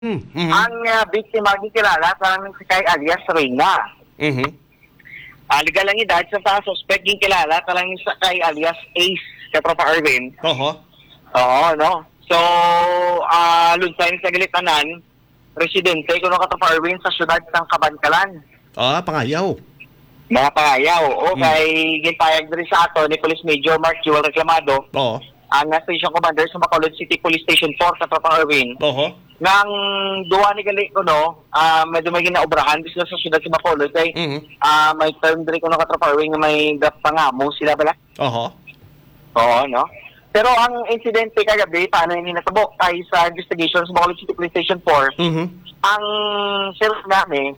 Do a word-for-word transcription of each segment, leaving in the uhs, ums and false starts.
Hmm, mhm. Ang uh, biktima gikilala sa si kay alias Reyna. Mhm. Uh, legal ang edad sa ta suspect gikilala sa lang sa kay alias Ace kay Propa Erwin. Oho. Oo, no. So, ah uh, lunsay sa gilitanan, residente kuno ka Propa Erwin sa syudad ng Kabankalan. Ah, pangayaw. Mga pangayaw. O Hmm. kay ginpayag diri sa ato ni Police Major Mark Jewel Reclamado, Oo. ang uh, station commander sa Bacolod City Police Station four sa Propa Erwin. Oho. Nang duwa ni gali ko no, ah medyo may ginaobrahan bisla sa syudad sa Bacolod kay Mhm. ah may term diri ko no Propa Erwin nga may pangamo sila bala. Oho. Oo, no. Pero ang insidente kagabi, paano yung natabo ay sa investigation sa Bacolod City Police Station four, Mhm. ang sheriff namin,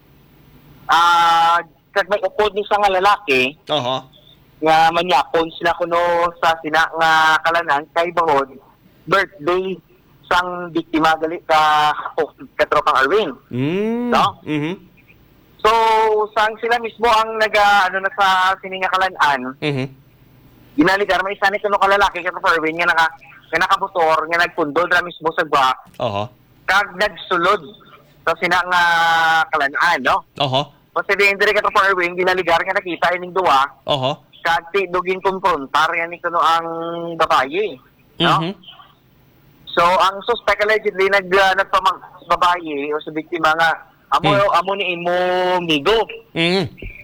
ah, kag may upod ni sa nga lalaki, Oho. nga manyapon sila kuno sa sina nga kalanan, kay Bangod, birthday sang biktima gali ka oh, katropang Erwin. Mm. No? Mhm. So, sang sila mismo ang naga, ano na sa sininga kalanan, Mhm. ginaligar may isa nito no kalalaki kay Propa Erwin nga naka nga nakabutor nga nagpundol ra mismo sa gwa Oho. kag nagsulod sa sina nga kalanaan no. Oho. Kasi din dire kay Propa Erwin ginaligar nga nakita ining duwa Oho. kag ti dugin kumprontar yan ni kuno ang babaye no. Mhm. So ang suspect allegedly nag uh, nagpamang sa babaye o sa biktima nga amo Hmm. amo ni imo migo. Mhm.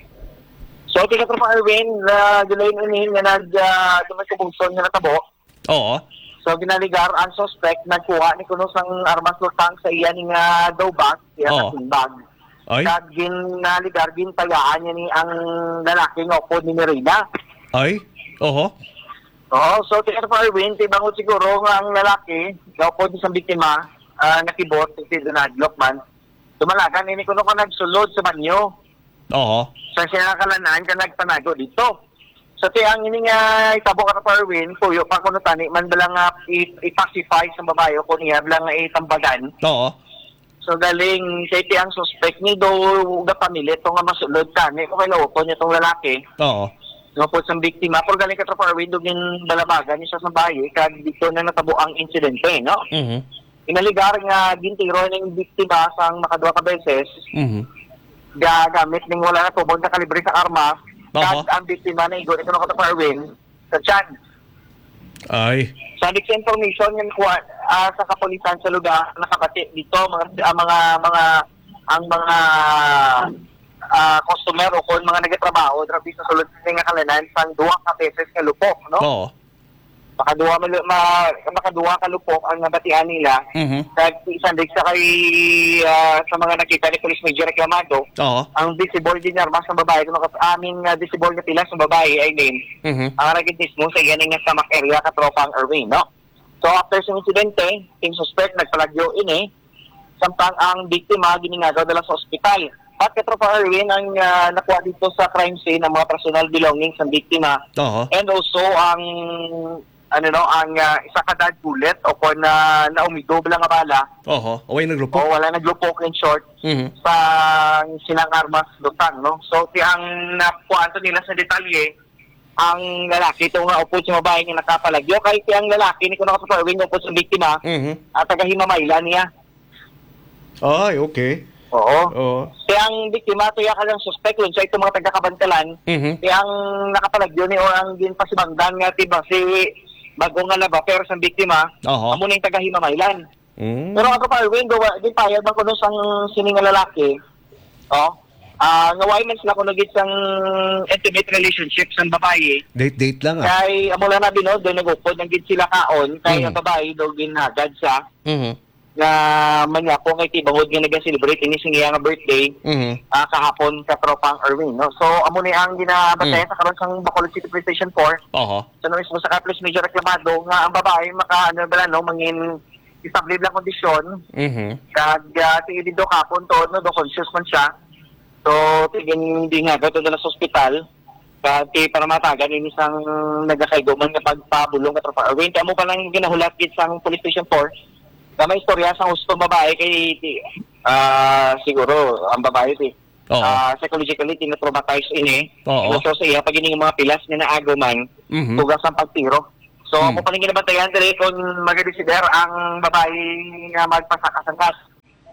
So kay Propa Erwin na uh, gulayin ini nga nag uh, dumakubungson nga natabo. Oo. So ginaligar ang suspect nagkuha ni kuno sang armas lutang sa iya ning uh, dow bag, iya Oo. oh. bag. Ay. Kag ginaligar gintayaan niya ni ang lalaki nga upod ni Merida. Ay. Oho. Oo, so tika pa Erwin, tibangon siguro nga ang lalaki, nga upod ni sang biktima, uh, nakibot, si Donald Lokman. Tumalagan, ini kuno ka nagsulod sa banyo. Oho. Sa siya kalanaan ka nagpanago dito. So ti ang ini nga itabo ka pa Erwin, puyo pa kuno tani man bilang nga i-pacify sa babae ko niya bilang nga itambagan. Oo. So galing kay ti ang suspect ni do ga pamilya to nga masulod kani ko kay lawko niya tong lalaki. Oo. Nga po sa biktima pero galing ka Propa Erwin dugin balabagan ni sa babae kag dito na natabo ang insidente no. Mhm. Inaligar nga gintiro ning biktima sang makaduha ka beses Mhm. gagamit ning wala na tubod na kalibre sa armas. Oho. Kag ang biktima na igo ito na ka Propa Erwin sa tiyan. Ay. Sa dik information ng kuha uh, sa kapulisan sa lugar nakakati dito mga uh, mga mga ang mga uh, customer o kon mga nagatrabaho drabi sa sulod nga kalanan sang duwa ka beses nga lupok no. Oo. Makaduwa ma, makaduwa ka lupok ang nabatian nila. Mhm. Kag isang dik sa kay uh, sa mga nakita ni Police Major Reclamado, Oo. ang visible din armas ng babae kuno aming uh, visible nga pila sa babae ay name Mhm. ang ragid mismo sa ganing nga samak area katropang Erwin, no? So after sa insidente, yung suspect nagpalagyo ini, sampang ang biktima giningagaw dala sa ospital. At katropa Erwin ang uh, nakuha dito sa crime scene ng mga personal belongings ng biktima Oo. and also ang ano no, ang uh, isa ka dad bullet o kung na naumido bilang nga bala Oho. Away o naglupok. wala naglupok in short Mhm. sa sinang armas lutang, no? So, ti ang nakuha nila sa detalye, ang lalaki, ito nga upod sa babae nga nakapalagyo, kahit ti ang lalaki, ni ko nakasapawin upod sa biktima, Mhm. at tagahimamayla niya. Ay, okay. Oo. Oo. Ti ang biktima, tiya ka lang suspect, yun sa ito mga taga-kabantalan, Mhm. ti ang nakapalagyo ni o ang ginpasibangdan nga, tiba, si bagong nga laba, pero sa biktima, Oho. amo na yung tagahimamaylan. Mm. Pero ako pa, Erwin, gawa, di payag man kuno sang sining nga lalaki, oh, ah, nga why man sila kuno gid sang intimate relationship sang babae, Date-date lang ah. kay amo lang na binod, doon nagupod, nang gid sila kaon, kay Mm. ang babae daw ginhagad sa, Mhm. nga manyako kay tibangod nga nag-celebrate ini sing iya nga birthday, Mhm. ah, kahapon sa tropang Erwin, no? So, amo ni ang ginabatay sa karon sang Bacolod City Police Station four, Oho. sa mismo sa Police Major Reclamado, nga ang babae, maka, ano ba, no, mangin, establish lang kondisyon, Mhm. kag uh, tingin dito kapon to no do conscious man siya. So tingin hindi nga gato dala sa ospital. Kag ti para matagan ini sang nagakaygo man nga pagpabulong ka tropa. Erwin amo pa lang ginahulat gid sang Police Station four. Kama istorya sang gusto babae kay ti ah siguro ang babae ti Oo. ah psychologically tinatraumatize ini. Oo. So sa iya pag ining mga pilas nga naago man Mhm. tugas ang pagtiro. So, Hmm. mo pa rin ginabantayan dali kung mag-desider ang babae nga magpasakasangkas.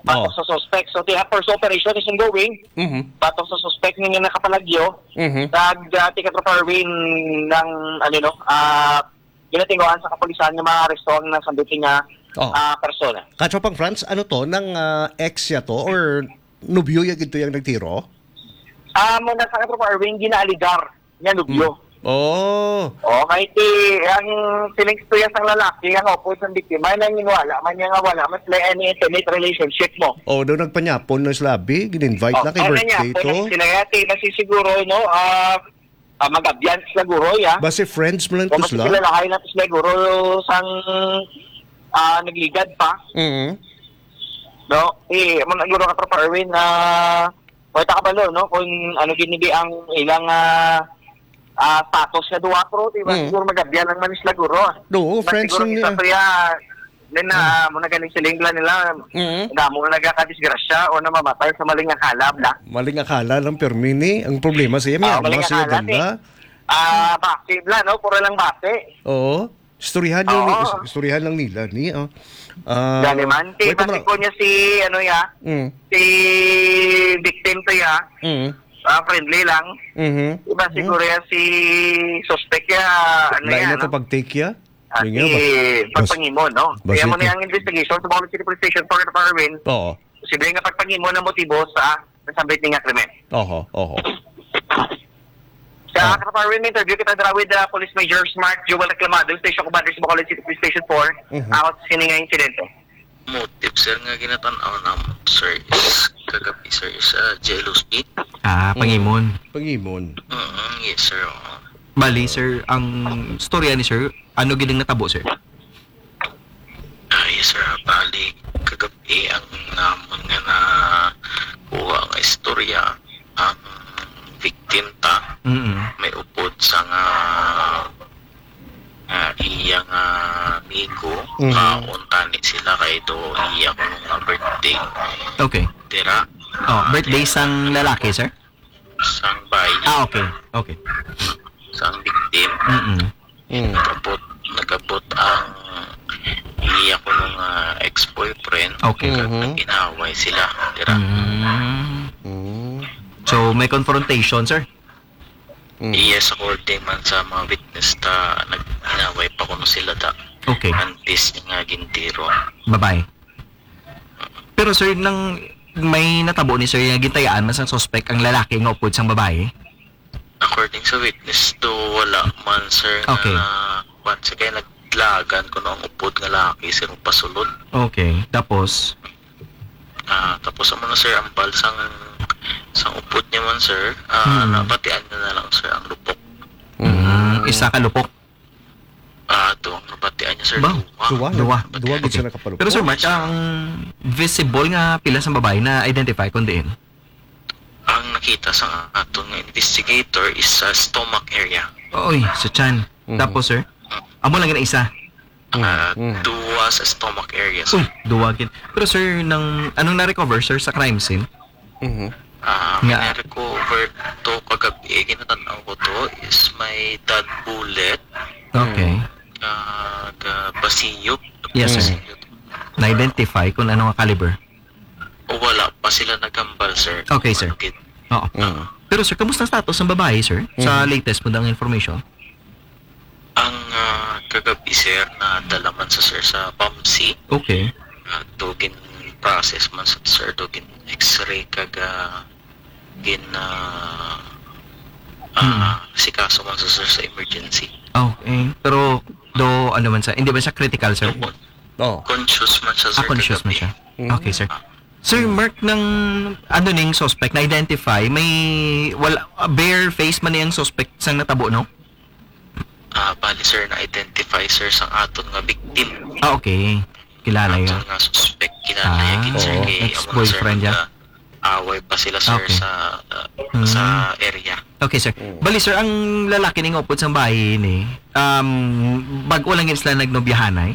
batok sa suspect. So, the first operation is ongoing. Mhm. Batok sa suspect ninyo nakapalagyo. Mhm. Nag uh, ticket Parwin ng ano no, ah ginatinguhan sa kapulisan ng mga arestong ng sambiting nga Oh. ah, persona. Katropang Franz, ano to? Nang ah, ex ya to? Or nubyo ya gito yung nagtiro? Ah, muna sa Katro Parwin, ginaaligar niya nubyo. Oh. O, kahit eh, ang feelings to yan sa lalaki, ang opos ng biktima, may nanginwala, may nga wala, mas like any intimate relationship mo. Oh, daw nagpanyapon ng slabi, gin-invite na kay ano birthday niya, to. Sila yati, nasisiguro, no, ah, uh, mag-abyan sila guro, ya. Base friends mo lang O to kasi sila. sila lakay na to sila guro, sang ah, nagligad pa, Mhm. no? Eh, mga guro ka pa, Erwin, na wala ka balo, no? Kung ano ginili ang ilang ah, ah, status na duwatro, di ba? Mm. Siguro mag-abyan lang man sila guro. No, Mas friends siguro lang kita niya. priya, din na mo na galing silingla nila, Mhm. na mo nagkakadisgrasya o namamatay sa maling akala, bla. Maling akala ng permini. Ang problema siya, may Ah, arma maling siya akala, dala. Ah, base, bla, no? Puro lang base. Oo. Istoryahan lang, Oo. ni, istoryahan lang nila. Ni, oh. Ah, Gani man. Kaya wait, base ko niya si, ano ya, Mm. si victim to ya, Mm. ah, friendly lang. Mhm. Iba siguro yan si suspect ya, ano Lain yan, na to no? pag-take ya? Ah, Yun si nga ba? Bas- pagpangimo, no? Bas- Kaya mo ito. na yung investigation sa Bacolod City Police Station for the Parwin, Oo. posible nga pagpangimo ng motibo sa nasambit nga krimen. Oho, oho. Sa Ah. Kaparwin, may interview kita dala with uh, Police Major Smart Joel Reclamado, Station Commander sa Bacolod City Police Station four, Mhm. out sa sini nga insidente. Motive sir nga ginatanaw na sir is kagabi sir is uh, jealousy. Ah, pangimon. Pangimon. Mm yes sir. oo. Bali, sir, ang storya ni sir, ano giling natabo, sir? Ah yes sir, bali kagabi ang namon nga na kuha nga istorya ang victim ta Mm-mm. may upod sa nga uh, iya nga amigo Mhm. kauntani sila kay do iya ko nga birthday Okay. dira Oh, birthday sang lalaki, sir? sang bay Ah, okay. Okay. sang victim Mm-mm. Mm. nagabot nagabot ang iya ko nung ah, ex-boyfriend Okay. Mhm. inaway sila dira Mm. Mm. So, may confrontation, sir? Mm. yes according man sa mga witness ta nag-inaway pa kuno sila ta Okay. antes nga gintiro Bye-bye. Pero, sir, nang may natabo ni sir, yung gintayaan mas ang suspect ang lalaki nga upod sang babae? according sa witness to wala man sir nga Okay. once again naglagan kuno ang upod nga laki sir pasulod Okay. Tapos, ah tapos amo na sir ang balsang sang upod niya man sir ah Hmm. nabatian niya na lang sir ang lupok mm, isa ka lupok. ah tuwang nabatian niya sir Ba? Duwa. Duwa. Duwa gid Okay. siya nakapalupok. Pero, sir, Mark, ang visible nga pila sa babae na identify kung diin? ang nakita sa aton nga investigator is sa stomach area Oy, sa chan. Mhm. Tapos, sir, amo lang na isa. ah Mm. duwa sa stomach area Uy, sir duwagin. Pero, sir, nang, anong na-recover, sir, sa crime scene? Mhm. ah Nga. recover to kagabi ginatanaw ko to is may dad bullet Okay. ah uh, basiyop Yes, sir. Na-identify kung ano nga caliber. o wala pa sila nagambal sir Okay, sir. Manukit. Oo. Mm. Pero, sir, kamusta ang status ng babae, sir? Sa latest mo ng information? ang ah, kagabi sir na dala man sa sir sa P A M C Okay. uh, dogin process man sa sir dogin x-ray kaga gin uh, ah si kaso man sa sir sa emergency Okay. Pero, do, ano man sa, hindi ba siya critical, sir? Oh. conscious man siya sir Ah, conscious man kagabi. siya. Mm. Okay, sir. Sir, Mark, ng ano ning suspect na identify, may wala bare face man niyang suspect sang natabo, no? Ah, bali sir na identify sir sa aton nga victim Ah, okay. Kilala yun. aton nga suspect kilala Ah, yagin sir oo. kay amo na, sir, Ex-boyfriend niya. nagka- away pa sila sir Okay. sa ah, Hmm. sa area. Okay, sir. Bali, sir, ang lalaki ning upod sang bahay ni, um, bago lang yun sila nagnobyahanay.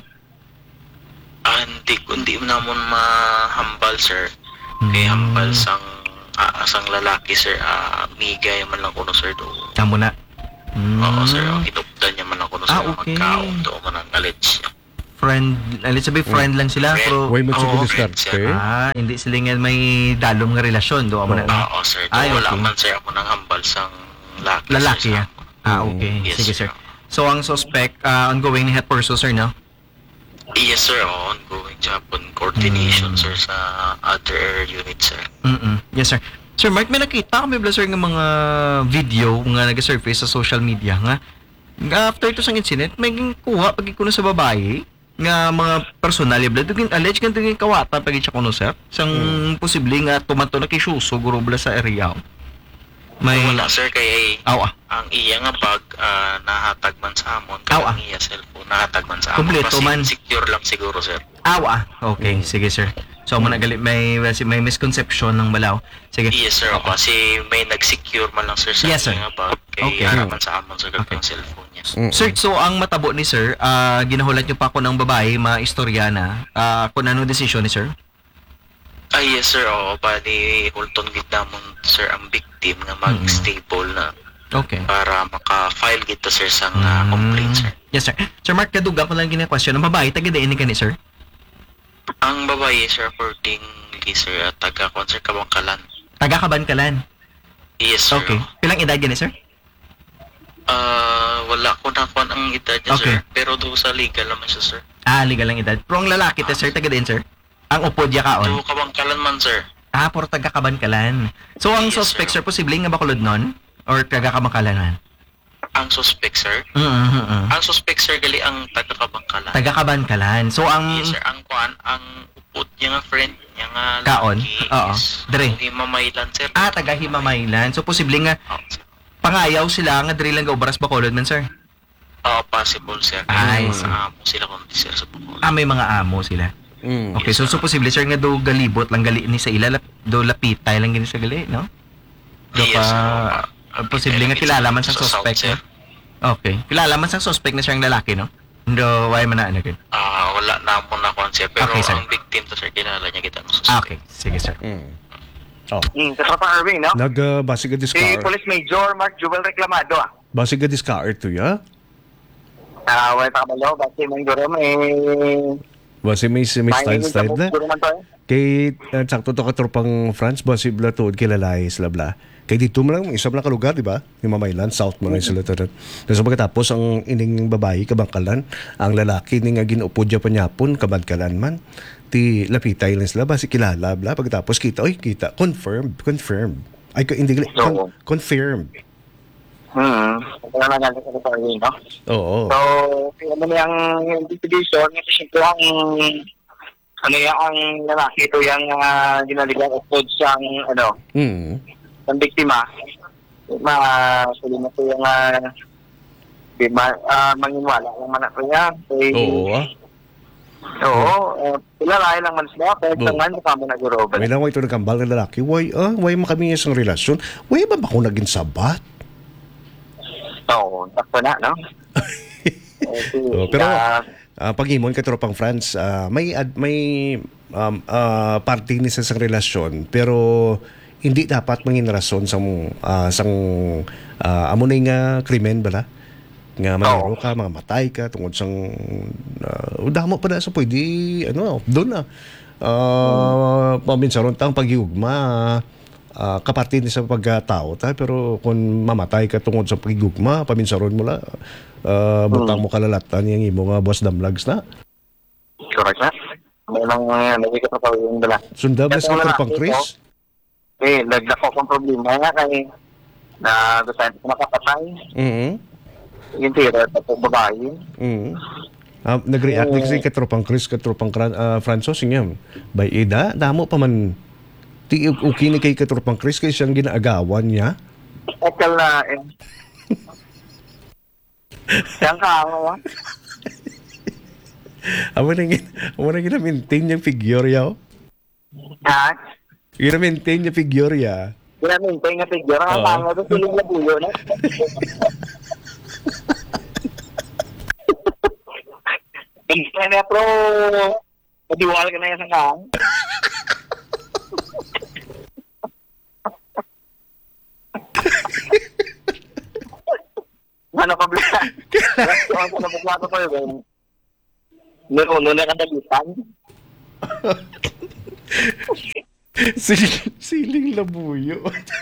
Ah, hindi kundi mo namon mahambal sir. Kay Hmm. hambal sang ah, sang lalaki sir, ah, migay man lang kuno sir do. Tamo na. Hmm. Oo sir, ang inupdan niya man lang kuno sir Ah, okay. magkaon do man ang knowledge niya. friend, uh, let's say friend lang sila, Friend. pero Way mo sa Oo, diskarte. friends, ah, hindi sila nga may dalom nga relasyon do amo na. Oo, sir. Ay, Ay, wala okay. man, sir, ako nang hambal sang lalaki. Lalaki sir, ah. Ah, okay. Yes, Sige, sir. sir. So ang suspect uh, ongoing ni head person, sir, no? Yes, sir. Oh, ongoing Japan coordination, Mm. sir, sa other unit, sir. Mm. Yes, sir. Sir Mark, may nakita kami bla sir nga mga video nga nag-surface sa social media nga nga after ito sang incident may kuha pag kuno sa babae nga mga personal bla dugin alleged nga dugin kawata pag siya kuno sir sang posible nga tumanto na kisuso guro bla sa area. May Wala, sir, kay aw ah. ang iya nga bag ah, nahatag man sa amon, Aw, kaya ah. ang iya cellphone nahatag man sa amon. Kompleto Kasi man. secure lang siguro, sir. Aw ah. Okay, sige sir. So mo nagali may may misconception ng balaw. Sige. Yes, sir. Kasi may nag-secure man lang, sir, sa Yes, sir. iya nga bag. Kay Okay. harapan sa amon, sir, Okay. ang cellphone niya. Mm. Sir, so ang matabo ni sir, ah ginahulat niyo pa ako ng babae, maistorya na. Ah kung ano desisyon ni sir? Ay, yes, sir. Oo, bali, Hulton gid namon, sir, ang victim nga mag-stable na Okay. para maka-file gito, sir, sa nga complaint, sir. Yes, sir. Sir Mark, kaduga ko lang gina-question. Ang babae, taga-diin ni ka ni sir? Ang babae, sir, according sir, at taga kon sir, Kabangkalan. Taga-Kabankalan. Yes, sir. Okay. Pilang edad gani, sir? Ah, wala ko na kon ang edad niya, Okay. sir. Pero do sa legal naman siya, sir. Ah, legal lang edad. Pero ang lalaki te, sir, taga-diin, sir? Ang upod ya kaon? Do Kabangkalan man, sir. Ah, puro taga-Kabankalan. So, ang Yes, suspect, sir. sir, posibleng nga bakulod nun? Or taga-Kabankalan man? Ang suspect, sir. Mm-hmm. Ang suspect, sir, gali ang taga Kabangkalan. Taga-Kabankalan. So, ang... Yes, sir. Ang kuan, ang upod niya nga friend niya nga Kaon? lalaki Oo. is Dire. Himamaylan, sir. Ah, taga-Himamaylan. So, posibleng nga Oo, sir. pangayaw sila nga diri lang gaubaras bakulod man, sir? Oo, possible, sir. Ay, Kaya sir. mga amo sila kung di, sir, sa Bacolod. Ah, may mga amo sila. Mm. Okay, so, so posible, sir, nga do galibot lang gali ni sa ila, lap, do lapitay lang gini sa gali, no? Do Yes, pa, sir. uh, posible nga kilala man sa Sa South, suspect, sir. no? Okay. Kilala man sa suspect na siyang lalaki, no? Do, why man na ano gid? Ah, wala na mo na concept, pero Okay, sir. ang victim to, sir, kilala niya kita ng suspect. Ah, okay. Sige, sir. Mm. Oh. Hmm, sa pa Irving, no? Nag uh, base ka Si discar. Police Major Mark Jubel Reclamado, ah. Base ka discar to ya. Ah, wala pa malo, basta may guro may Base may may style style na. Guro man to, eh. Kay uh, sakto to ka tropang France base bla to kilalay sila bla. Kay dito mo lang isa lang ka lugar, di ba? Yung Mamaylan, South mo lang sila to. Tapos pagkatapos ang ining babae Kabangkalan, ang lalaki ni nga ginuupod ya panyapon Kabangkalan man. Ti lapitay lang sila base kilala bla pagkatapos kita oy kita confirmed confirmed. Ay ko hindi Oo. con- confirmed. Hmm. Wala na natin sa pa Irving, no? Oo. So, kaya mo yung investigation, kasi ito ang ano yung ang lalaki ito yung uh, ginaligang upod siyang ano, Mm. ng biktima. Ma, suli na ito yung uh, di ma, uh, manginwala lang man ako yan. Eh, Oo. ah. Oo. Uh, Pilalay lang man sila, pero Oo. sa man mukha mo nag-urobal. May lang ito nagkambal na lalaki. Why, ah, why makami isang relasyon? Why ba ba ako naging sabat? Oo, takpo na, no? Okay, Oh, pero ah, ah, pag-imon ka tropang France, ah, may ad, may um, ah, parte ni sa isang relasyon pero hindi dapat mangin rason sang uh, sang uh, amo na nga krimen bala nga mayro ka mga matay ka tungod sang uh, damo pa na sa pwede ano doon na uh, paminsaron tang paghigugma uh, kaparte ni sa pagkatao ta pero kung mamatay ka tungod sa paghigugma paminsaron mo la uh, butang mo kalalatan yung imo nga boss damlags na correct na. May lang, uh, lagi ka pa pa yung dala. sundab na Kasi sa wala tropang na, Chris Eh, nagdak ko kong problema nga kay na gusto ko makapatay. mhm Yung tira, tapos babae. Mm. Ah, nag-react uh, kasi katropang Chris, katropang uh, Francis niya. By ida, damo pa man ti okay ni kay katropang Chris kay siyang ginaagawan niya. Ekal na eh. Siyang ka ako. Amo na gin, amo na gina maintain yung figure yaw. Ha? Gina maintain yung figure ya. Ginamintay nga figure. Ang Oo. pangit ito tuloy na buyo na. Hindi na pero madiwala ka na yan sa kang. Ano ka ba? Ano ka ba ko yun? Nuno na kadalitan. Siling, siling labuyo.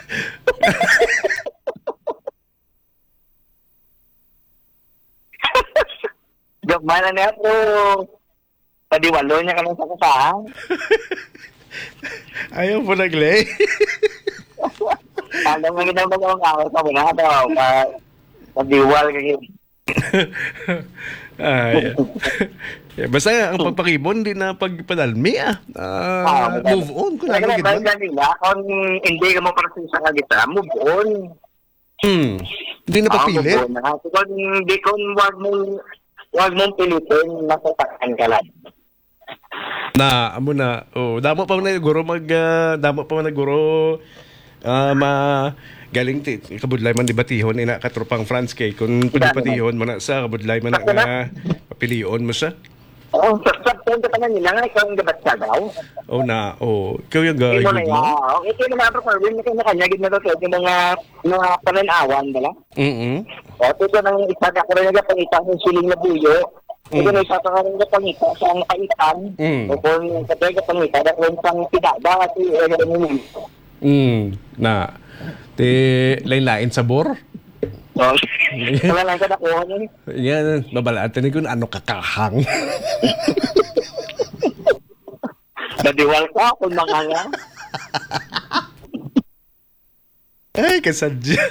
Gagmana na po. Padiwalo niya ka lang sa kasahan. Ayaw mo naglay. Alam mo ginang bagong ako sa muna ito. Padiwal kayo. Ay. Yeah, basta ang pagpakibon, di na pagpadalmi ah. Ah, move on. Kung ano Kaya gid ba nila, kung hindi ka mo para sa kagita, move on. Hmm. Hindi na pagpilit. Ah, move on na. Kung hindi, kung wag mong, wag mong pilitin, masasaktan ka lang. Na, amo na. Oh, damo pa man naguro mag uh, damo pa man naguro ah ma galing ti kabudlay man debatihon ina katropang France kay kun pagdebatihon man na sa kabudlay man na nga papilion mo sa. Oo, sa sa punto pa na nila nga ikaw ang gabat sa daw. Oh na, oh. Ikaw yung Hindi guy. mo na yan. Okay, ito yung mga performing na kayo na kanya, gid na to yung mga mga pananawan, dala. Mm-mm. O, ito nang isa ka ko rin nagpangita sa siling na buyo. Ito na isa ka rin nagpangita sa ang kaitan. Mm. O kung katay ka pangita, dahil isang pidada kasi eh, ganun yun. Mm. Na. Te lain-lain sabor. So, wala lang ka nakuha niya. Yan, babalaan ni kun ano kakahang. Nadiwal ka kung mga nga. Ay, kasadya.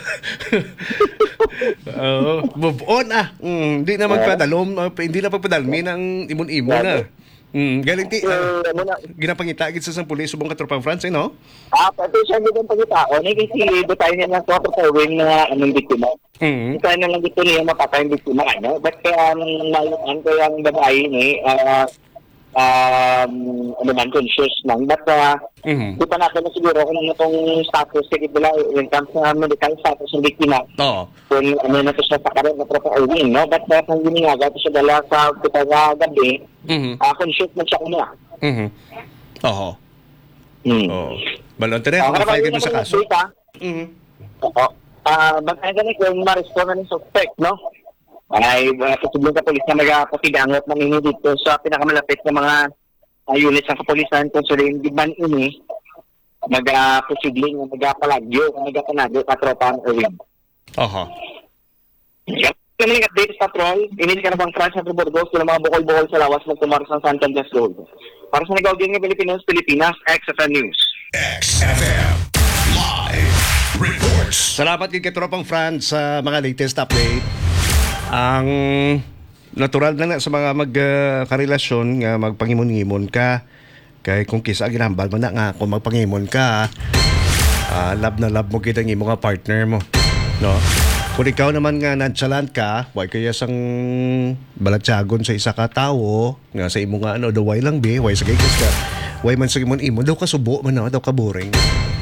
Oo, move on ah. Mm, hindi na magpadalom, uh, hindi na pagpadalmi ng imon-imo na. Mm, galing ti, uh, Eh, ano na, ginapangita gid sa sang pulis subong katropang France, eh, no? ah, pati siya din ang pagkitaon. Eh, kasi butay niya ng sa performing na anong biktima. Mm. Ito na lang dito niya mapatay yung biktima ano. Ba't kaya nang maluan ko yung babae ni ah um, ano man, conscious lang. But uh, Mhm. di pa natin na siguro kung ano itong status kasi nila when it comes sa medical status ng biktima. Oo. Kung ano na ito siya sa karin na proper Irwin, no? But uh, kung giningaga ito siya dala sa kita nga gabi, Mhm. uh, conscious na siya kanya. Mhm. Oo. Hmm. Oo. Balon tani Ah, ako karabay file naman sa yung kaso. data. Mhm. Oo. Ah, baka ganit kung ma-respond na ng suspect, no? Ay, uh, posibleng kapulis na magpatidangot na nini dito sa pinakamalapit na mga uh, units ng kapulisan kung sila yung diban ini mag-posibleng mag-palagyo, mag-panado ka tropa ang Erwin. Aha. Yan. Kami update sa patrol, inili ka na bang France sa Burgos, sila mga bukol-bukol sa lawas ng tumaros ng Santander Gold. Para sa nag-audio ng Pilipinos, Pilipinas, X F M News. X F M Live Reports. Salamat kay katropang France sa mga latest update. Ang natural na na sa mga magkarelasyon nga magpangimon-ngimon ka kay kung kisa ginambal mo na nga kung magpangimon ka uh, love na love mo kita ng imo nga partner mo, no? Kung ikaw naman nga nonchalant ka, why kaya sang balatsagon sa isa ka tawo nga sa imo nga ano, daway lang be, why sagay ka, why man sa imon imo daw ka subo man, no? Daw ka boring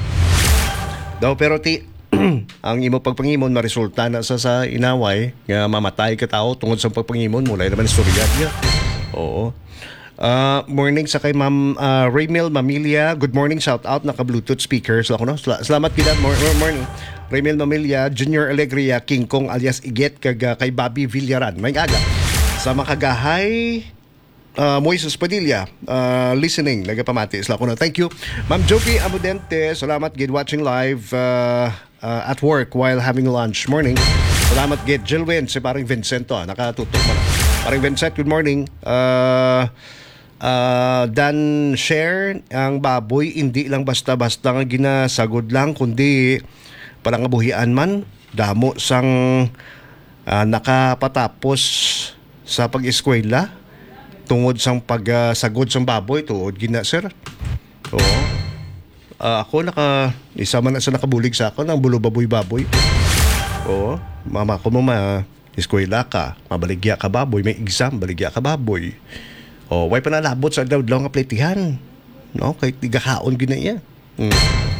daw, pero ti ang imo pagpangimon maresulta na sa sa inaway nga mamatay ka tao tungod sa pagpangimon mo, lay naman istorya niya. Oo. Uh, morning sa kay Ma'am uh, Raymel Mamilia. Good morning, shout out, naka Bluetooth speaker. So ako no. Sal- salamat kita. Mor- morning. Raymel Mamilia, Junior Alegria, King Kong alias Iget kag uh, kay Bobby Villaran. May aga. Sa makagahay uh, Moises Padilla, uh, listening, nagapamati. Sala ko na. Thank you. Ma'am Jopi Amudente, salamat gid watching live uh, uh, at work while having lunch. Morning. Salamat gid Jilwin, si paring Vincent to, nakatutok mo na. Paring Vincent, good morning. Uh, uh, Dan share ang baboy hindi lang basta-basta nga ginasagod lang kundi parang abuhian man damo sang uh, nakapatapos sa pag-eskwela tungod sang pagsagod uh, sang baboy tuod gina sir. Oo. Uh, ako naka isa man na sa nakabulig sa ako ng bulo baboy-baboy. Oo. Mama ko mo ma eskwela ka, mabaligya ka baboy, may exam, baligya ka baboy. O, way pa nalabot sa daw nga pletihan. No, kay tigakaon gina iya. Mm.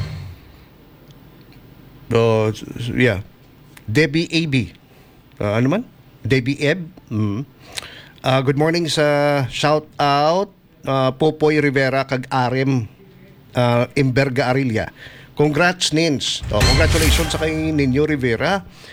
So, yeah. Debbie A B. Uh, ano man? Debbie Eb. Mm. Uh, good morning sa shout out uh, Popoy Rivera kag Arem uh, Imberga Arilia. Congrats Nins. Oh, congratulations sa kay Ninyo Rivera.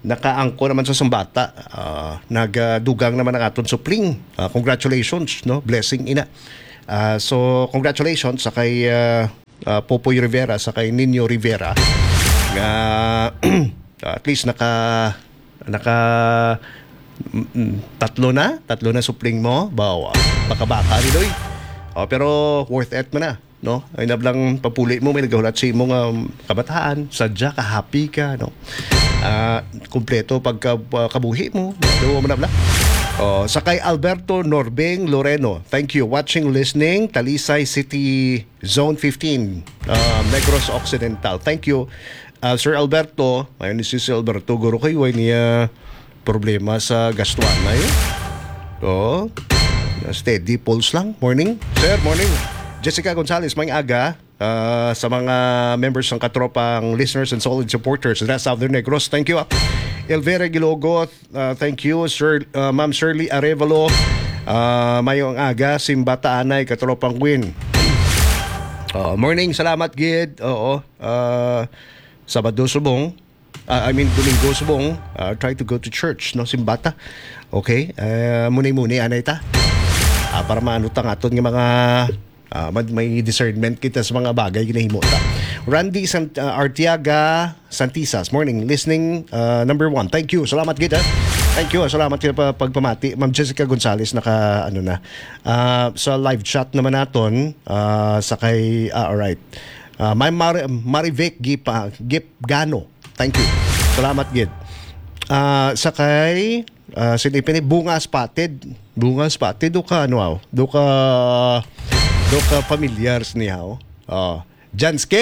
nakaangko naman sa Sambata. Uh, nagdugang naman ang aton supling. Uh, congratulations, no? Blessing ina. Uh, so congratulations sa kay uh, uh, Popoy Rivera sa kay Nino Rivera. Nga at least naka naka mm, tatlo na, tatlo na supling mo. Bawa, baka-baka ni Doy. Oh, pero worth it mo na, no? Ay nablang papuli mo may nagahulat sa imong um, kabataan, sadya ka, happy ka, no? Ah, uh, kumpleto pagka uh, kabuhi mo, daw mo na bla. Oh, sa kay Alberto Norbeng Loreno. Thank you. Watching, listening, Talisay City Zone fifteen, uh, Negros Occidental. Thank you. Uh, Sir Alberto, ayun ni si Sir Alberto, guro kayo ay niya problema sa gastuan na yun. Oh, steady pulse lang. Morning. Sir, morning. Jessica Gonzalez, may aga uh, sa mga members ng katropang listeners and solid supporters sa Southern Negros. Thank you. Elvira Gilogo, uh, thank you. Sir, uh, Ma'am Shirley Arevalo, uh, mayong aga, Simbata Anay, katropang Queen. Uh, morning, salamat Gid. Oo. Uh, Sabado subong. Uh, I mean, Domingo subong. Uh, try to go to church, no? Simbata. Okay. Uh, muni-muni, anay ta. Uh, para maanutang aton ng mga uh, may discernment kita sa mga bagay ginahimo ta. Randy Sant- uh, Artiaga Santisas, morning, listening, uh, number one. Thank you. Salamat Gid. Thank you. Salamat kita pa pagpamati. Ma'am Jessica Gonzalez, naka ano na. Uh, sa live chat naman naton, uh, sa kay uh, alright. Uh, may Mar- Marivic Gip, uh, Gip Gano. Thank you. Salamat Gid. Uh, sa kay uh, sinipin ni Bunga Spotted. Bunga Spotted do ka ano aw? Do ka do ka familiars niya. Oh. Jansky!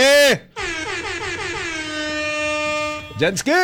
Jansky!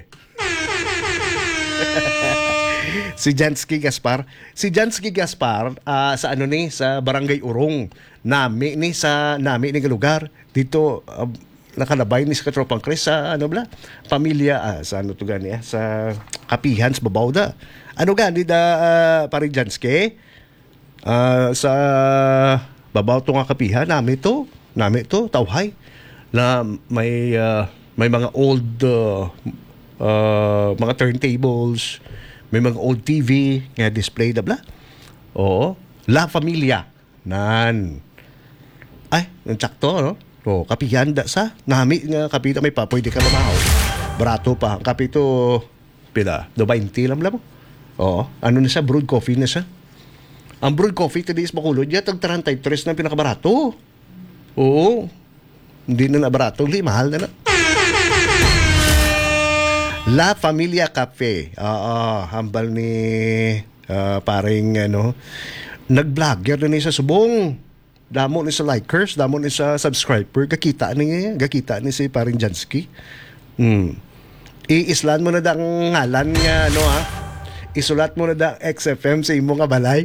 Si Jansky Gaspar. Si Jansky Gaspar uh, sa ano ni sa Barangay Urong. Nami ni sa nami ni lugar dito uh, nakalabay ni sa katropang Chris sa ano bla pamilya ah, sa ano to gani ah, sa Kapihan sa Babauda. Ano gani da uh, pare Jansky? Uh, sa babaw to nga Kapihan nami to. Nami to tawhay na may uh, may mga old uh, uh, mga turntables, may mga old T V nga display da bla. Oo, La Familia nan. Ay, nantsakto no. O Kapihan da sa nami nga kapita may pa pwede ka mamahaw. Barato pa ang kapito pila do twenty lam lam. Oo, ano na sa brewed coffee na sa. Ang brewed coffee today is makulod ya tag thirty-three na pinakabarato. Oo. Hindi na nabarato. Hindi, mahal na na. La Familia Cafe. Oo, hambal ni uh, paring ano. Nag-vlogger na niya sa subong. Damo ni sa likers, damo ni sa subscriber. Gakita ni gakita ni si paring Jansky. Hmm. I-islan mo na da ang ngalan niya, ano ha? Isulat mo na da X F M sa imo nga balay.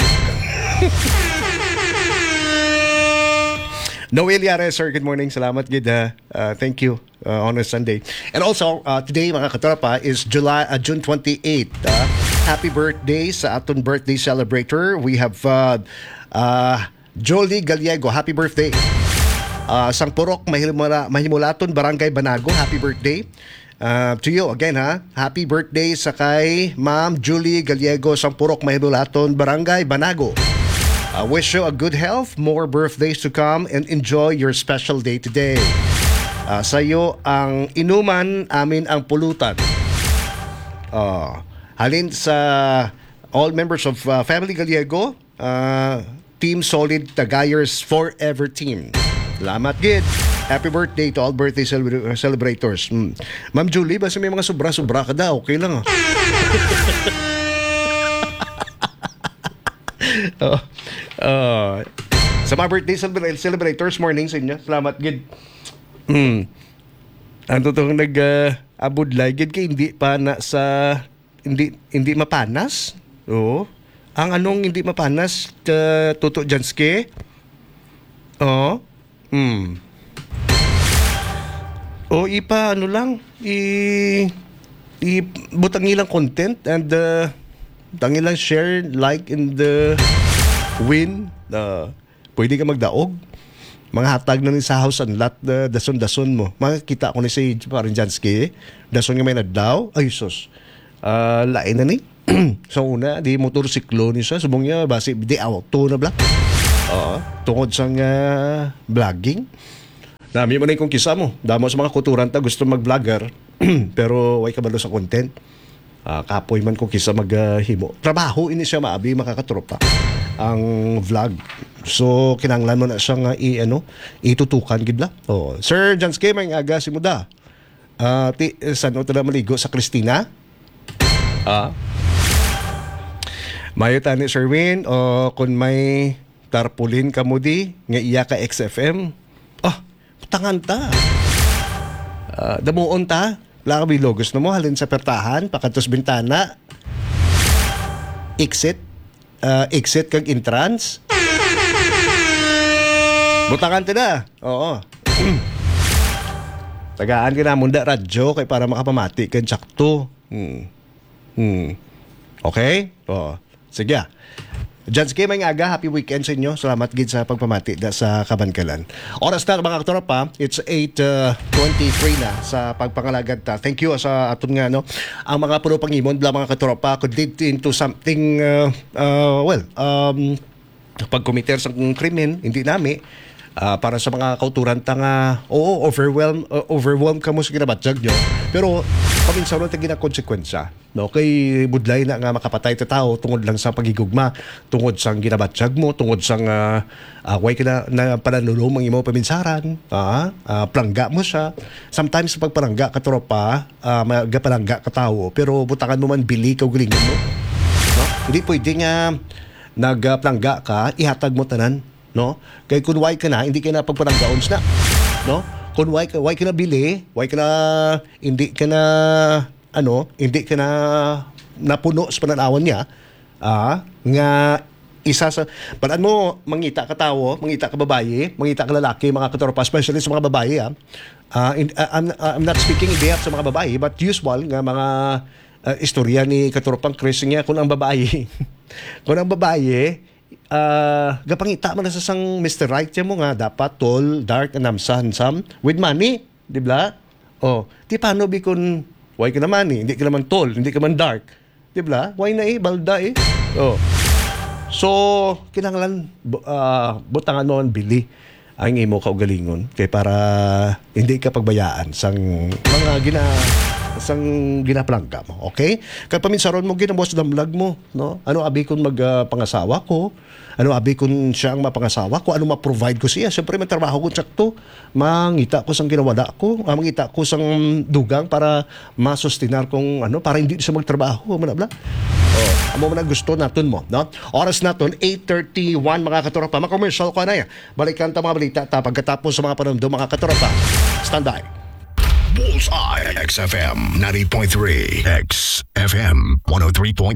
Noel Yare, sir, good morning. Salamat, Gid. Uh, thank you uh, on a Sunday. And also, uh, today, mga katropa, is July, uh, June twenty-eighth. Uh, happy birthday sa aton birthday celebrator. We have uh, uh, Jolie Gallego. Happy birthday. Uh, Sang Purok, Mahimula, Mahimulaton, Barangay Banago. Happy birthday. Uh, to you again, ha? Happy birthday sa kay Ma'am Julie Gallego, Sang Purok, Mahimulaton, Barangay Banago. I wish you a good health, more birthdays to come, and enjoy your special day today. Uh, sa iyo ang inuman, amin ang pulutan. Uh, halin sa all members of uh, Family Gallego, uh, Team Solid Tagayers Forever Team. Salamat, Gid. Happy birthday to all birthday celebra- celebrators. Mm. Ma'am Julie, basta may mga sobra-sobra ka daw, okay lang. Oh. Uh, sa mga birthday celebra- celebrators, morning sa inyo. Salamat, Gid. Hmm. Ang totoong nag-abudlay, uh, Gid, kay hindi pa na sa hindi hindi mapanas. Oo. Ang anong hindi mapanas, uh, Tuto Jansky? Oo. Hmm. O ipa ano lang, i i butang ilang content and uh, tangi lang share, like in the win. Uh, pwede ka magdaog. Mga hatag na ni sa house and lot, uh, dason-dason mo. Makikita ko ni si parang Jansky, dason nga may nagdaw. Ay, sus. Ah, lain na ni. So una, di motorsiklo ni siya. Subong niya, basi, di auto na bla. Oo. Tungod sa nga vlogging. Nami mo na yung kisa mo. Damo sa mga kuturan ta gusto mag-vlogger. Pero way kabalo sa content. Ah, kapoy man ko kisa maghimo. Trabaho ini siya maabi makakatropa ang vlog. So kinanglan mo na siya nga i ano, itutukan gid la. Oh, Sir Janske may aga si muda. Ah, ti sano ta na maligo sa Christina? Ah. Mayo tani Sir Win o kun may tarpulin ka mo di nga iya ka X F M. Ah, tangan ta. Ah, damuon ta. Wala ka bilogos na mo, halin sa pertahan, pakatos bintana, exit, uh, exit kag entrance. Butangan ta na. Oo. Tagaan ka na munda radyo kay para makapamati kan sakto. Hmm. Hmm. Okay? Oo. Sige. Janske, may aga, happy weekend sa inyo. Salamat gid sa pagpamati da sa Kabankalan. Oras na mga katropa, it's eight twenty-three na sa pagpangalagad ta. Thank you sa aton nga no. Ang mga puno pangimon bla mga katropa could lead into something uh, uh, well, um pagkomiter sa krimen, hindi nami uh, para sa mga kauturan ta nga oo, overwhelm uh, overwhelm ka mo sa ginabatyag nyo. Pero paminsan ron ta ginakonsekwensya. No, kay budlay na nga makapatay ta tao tungod lang sa pagigugma, tungod sang ginabatyag mo, tungod sang uh, uh, way ka na, na pananulong ang imo paminsaran, ah, uh, plangga mo siya. Sometimes sa pagpalangga ka tropa, uh, magapalangga ka tao, pero butangan mo man bili ka galingon mo. No? Hindi pwede nga nagplangga ka, ihatag mo tanan, no? Kay kun way ka na, hindi ka na pagpalanggaons na, no? Kung why ka, why ka na bili, why ka na, hindi ka na, ano, hindi ka na napuno sa pananawan niya, ah, nga isa sa, palaan mo, mangita ka tao, mangita ka babae, mangita ka lalaki, mga katropa, especially sa mga babae, ah, uh, in, uh, I'm, uh, I'm not speaking in behalf sa mga babae, but usual nga mga uh, istorya ni katropang Chris niya, kung ang babae, kung ang babae, Uh, gapangita mo na sa sang Mister Right mo nga dapat tall, dark, and handsome with money, di ba? Oh, di paano bi kun why ka naman eh, hindi ka naman tall, hindi ka naman dark, di ba? Why na eh, balda eh. Oh. So, kinahanglan uh, butangan mo ang bili ang imo kaugalingon kay para hindi ka pagbayaan sang mga gina sang ginaplangga mo, okay? Kaya paminsaron mo ginamos damlag mo, no? Ano abi kun magpangasawa uh, ko? Ano abi kun siya ang mapangasawa ko? Ano ma-provide ko siya? Siyempre may trabaho ko sakto. Mangita ko sang ginawala ko, ah, mangita ko sang dugang para masustinar kong ano, para hindi siya magtrabaho, bla bla. Oh, amo man gusto naton mo, no? Oras naton eight thirty-one mga katropa. Ma-commercial ko na ya. Balikan ta mga balita ta pagkatapos sa mga panahon mga katropa. Stand by. Bullseye X F M ninety point three, X F M one oh three point